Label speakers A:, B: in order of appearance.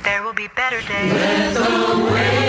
A: There will be better days.
B: There's a way.